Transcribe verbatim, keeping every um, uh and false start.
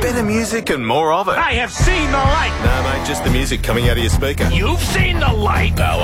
Better music and more of it. I have seen the light. No, mate, just the music coming out of your speaker. You've seen the light. Now